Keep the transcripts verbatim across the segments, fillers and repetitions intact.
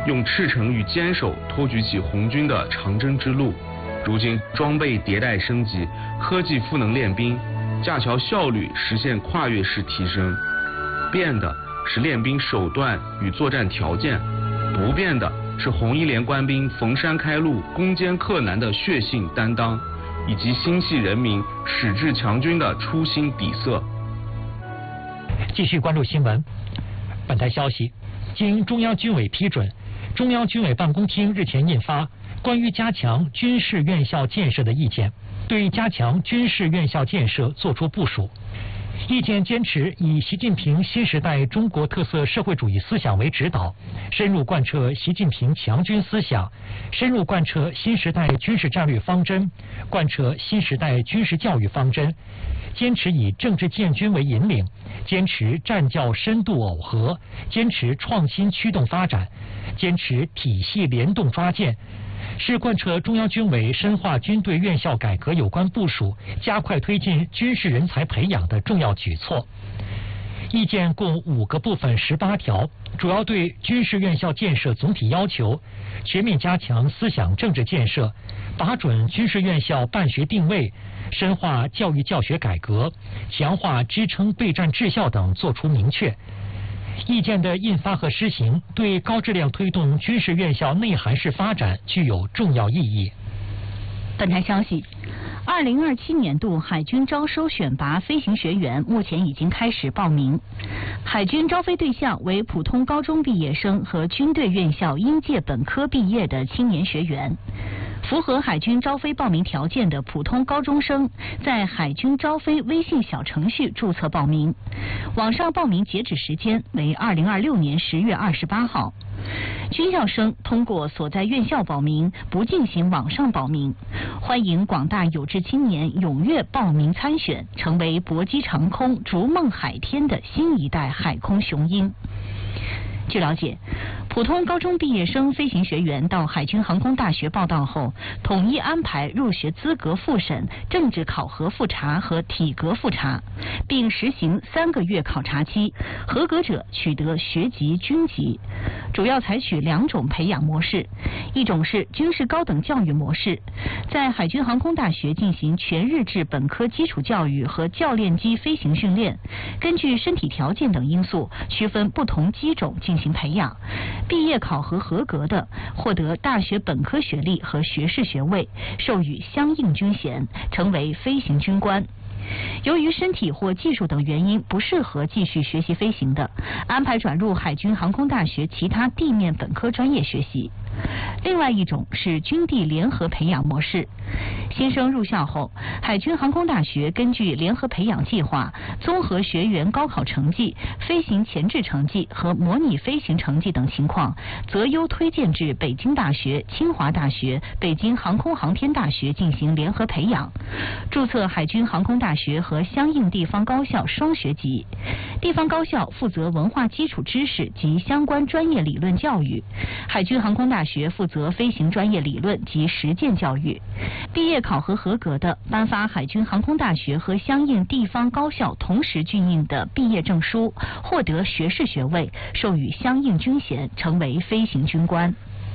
用赤诚与坚守托举起红军的长征之路。如今装备迭代升级，科技赋能练兵，架桥效率实现跨越式提升。变的是练兵手段与作战条件，不变的是红一连官兵逢山开路、攻坚克难的血性担当，以及心系人民、矢志强军的初心底色。 继续关注新闻。本台消息，经中央军委批准，中央军委办公厅日前印发关于加强军事院校建设的意见，对加强军事院校建设作出部署。意见坚持以习近平新时代中国特色社会主义思想为指导，深入贯彻习近平强军思想，深入贯彻新时代军事战略方针，贯彻新时代军事教育方针，坚持以政治建军为引领，坚持战教深度耦合，坚持创新驱动发展，坚持体系联动抓建，是贯彻中央军委深化军队院校改革有关部署、加快推进军事人才培养的重要举措。意见共五个部分十八条，主要对军事院校建设总体要求全面加强思想政治建设，把准军事院校办学定位，深化教育教学改革，强化支撑备战治校等作出明确。意见的印发和施行，对高质量推动军事院校内涵式发展具有重要意义。 本台消息，二零二七年度海军招收选拔飞行学员目前已经开始报名。海军招飞对象为普通高中毕业生和军队院校应届本科毕业的青年学员。符合海军招飞报名条件的普通高中生，在海军招飞微信小程序注册报名。网上报名截止时间为二零二六年十月二十八号。军校生通过所在院校报名，不进行网上报名。欢迎广大有志青年踊跃报名参选，成为搏击长空、逐梦海天的新一代海空雄鹰。据了解，普通高中毕业生飞行学员到海军航空大学报到后，统一安排入学资格复审、政治考核复查和体格复查，并实行三个月考察期，合格者取得学籍、军籍。主要采取两种培养模式，一种是军事高等教育模式，在海军航空大学进行全日制本科基础教育和教练机飞行训练，根据身体条件等因素区分不同机种进行培养。毕业考核合格的，获得大学本科学历和学士学位，授予相应军衔，成为飞行军官。由于身体或技术等原因不适合继续学习飞行的，安排转入海军航空大学其他地面本科专业学习。另外一种是军地联合培养模式，新生入校后，海军航空大学根据联合培养计划，综合学员高考成绩、飞行前置成绩和模拟飞行成绩等情况，择优推荐至北京大学、清华大学、北京航空航天大学进行联合培养，注册海军航空大学和相应地方高校双学籍。地方高校负责文化基础知识及相关专业理论教育，海军航空大学负责飞行专业理论及实践教育。毕业考核合格的，颁发海军航空大学和相应地方高校同时军印的毕业证书，获得学士学位，授予相应军衔，成为飞行军官。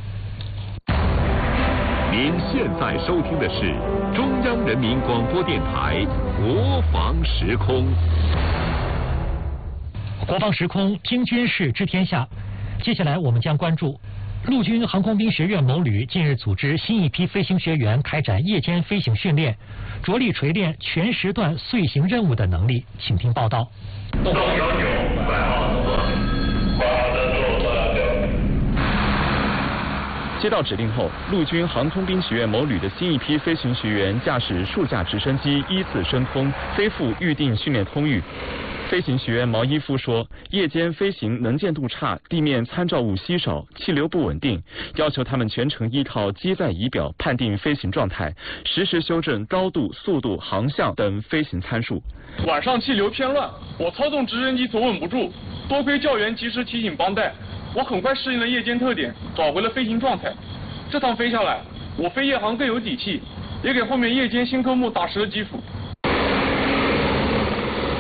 您现在收听的是中央人民广播电台国防时空。 国防时空，听军事知天下。接下来我们将关注陆军航空兵学院某旅近日组织新一批飞行学员开展夜间飞行训练，着力锤炼全时段遂行任务的能力。请听报道。 东九九快号接到指令后，陆军航空兵学院某旅的新一批飞行学员驾驶数架直升机依次升空，飞赴预定训练通域。飞行学员毛一夫说，夜间飞行能见度差，地面参照物稀少，气流不稳定，要求他们全程依靠机载仪表判定飞行状态，实时修正高度、速度、航向等飞行参数。 晚上气流偏乱，我操纵直升机总稳不住，多亏教员及时提醒帮带，我很快适应了夜间特点，找回了飞行状态。这趟飞下来，我飞夜航更有底气，也给后面夜间新科目打实了基础。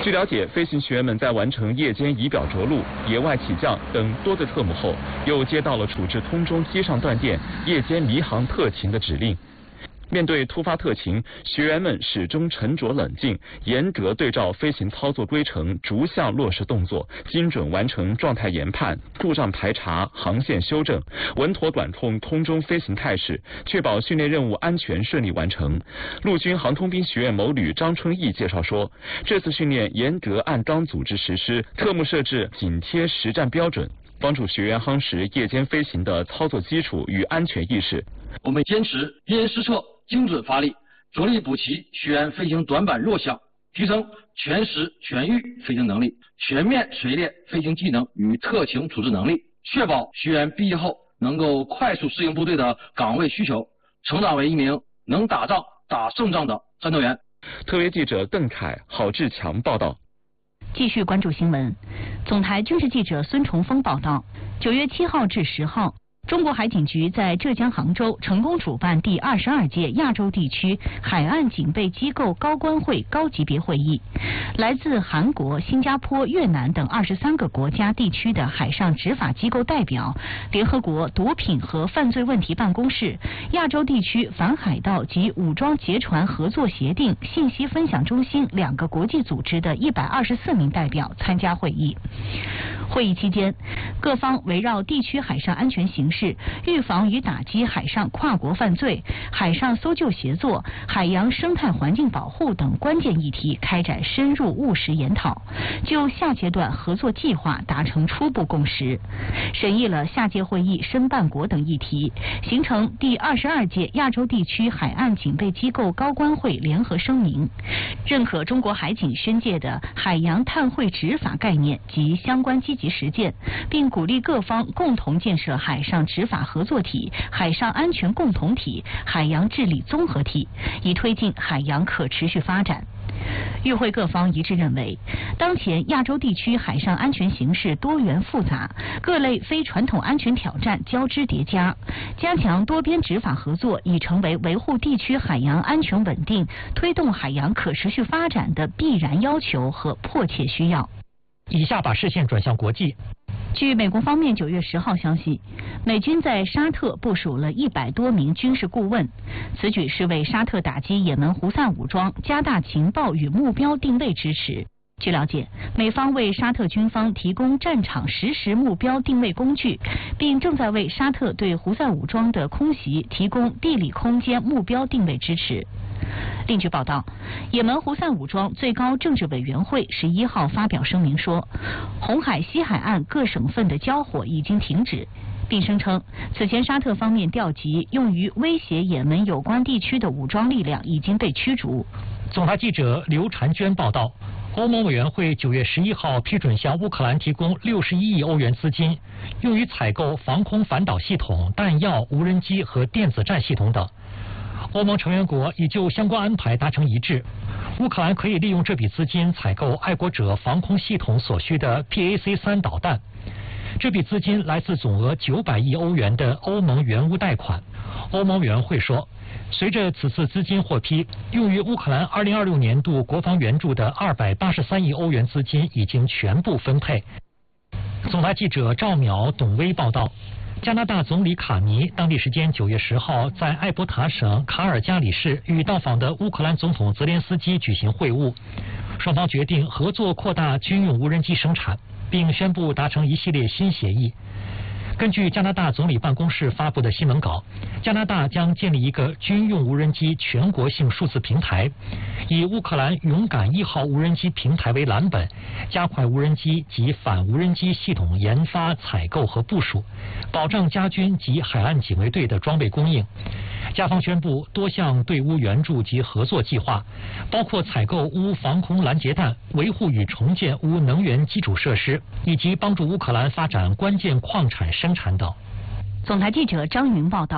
据了解，飞行学员们在完成夜间仪表着陆、野外起降等多个特务后，又接到了处置空中机上断电、夜间离航特勤的指令。面对突发特情，学员们始终沉着冷静，严格对照飞行操作规程，逐项落实动作，精准完成状态研判、故障排查、航线修正，稳妥管控空中飞行态势，确保训练任务安全顺利完成。陆军航空兵学院某旅张春义介绍说，这次训练严格按纲组织实施，特目设置紧贴实战标准，帮助学员夯实夜间飞行的操作基础与安全意识。 我们坚持因施策、精准发力，着力补齐学员飞行短板弱项，提升全时全域飞行能力，全面锤炼飞行技能与特情处置能力，确保学员毕业后能够快速适应部队的岗位需求，成长为一名能打仗、打胜仗的战斗员。 特约记者邓凯、郝志强报道。 继续关注新闻，总台军事记者孙崇峰报道，九月七号至十号。中国海警局在浙江杭州成功主办第二十二届亚洲地区海岸警备机构高官会高级别会议，来自韩国、新加坡、越南等二十三个国家地区的海上执法机构代表，联合国毒品和犯罪问题办公室、亚洲地区反海盗及武装劫船合作协定信息分享中心两个国际组织的一百二十四名代表参加会议。会议期间，各方围绕地区海上安全形势、预防与打击海上跨国犯罪、海上搜救协作、海洋生态环境保护等关键议题开展深入务实研讨，就下阶段合作计划达成初步共识，审议了下届会议申办国等议题，形成第二十二届亚洲地区海岸警备机构高官会联合声明，认可中国海警宣介的海洋碳汇执法概念及相关积极实践，并鼓励各方共同建设海上执法合作体、海上安全共同体、海洋治理综合体，以推进海洋可持续发展。与会各方一致认为，当前亚洲地区海上安全形势多元复杂，各类非传统安全挑战交织叠加，加强多边执法合作已成为维护地区海洋安全稳定、推动海洋可持续发展的必然要求和迫切需要。 以下把视线转向国际。 据美国方面九月十号消息，美军在沙特部署了一百多名军事顾问，此举是为沙特打击也门胡塞武装加大情报与目标定位支持。据了解，美方为沙特军方提供战场实时目标定位工具，并正在为沙特对胡塞武装的空袭提供地理空间目标定位支持。另据报道，也门胡塞武装最高政治委员会十一号发表声明说，红海西海岸各省份的交火已经停止，并声称此前沙特方面调集用于威胁也门有关地区的武装力量已经被驱逐。 总台记者刘婵娟报道，欧盟委员会九月十一号批准向乌克兰提供六十一亿欧元资金，用于采购防空反导系统、弹药、无人机和电子战系统等。欧盟成员国已就相关安排达成一致，乌克兰可以利用这笔资金采购爱国者防空系统所需的 P A C 三 导弹。这笔资金来自总额九百亿欧元的欧盟援乌贷款。欧盟委员会说，随着此次资金获批，用于乌克兰二零二六年度国防援助的二百八十三亿欧元资金已经全部分配。总台记者赵淼、董威报道。加拿大总理卡尼当地时间九月十号在艾伯塔省卡尔加里市与到访的乌克兰总统泽连斯基举行会晤，双方决定合作扩大军用无人机生产，并宣布达成一系列新协议。根据加拿大总理办公室发布的新闻稿，加拿大将建立一个军用无人机全国性数字平台，以乌克兰勇敢一号无人机平台为蓝本，加快无人机及反无人机系统研发、采购和部署，保障加军及海岸警卫队的装备供应。加方宣布多项对乌援助及合作计划，包括采购乌防空拦截弹、维护与重建乌能源基础设施，以及帮助乌克兰发展关键矿产生产等。 总台记者张云报道。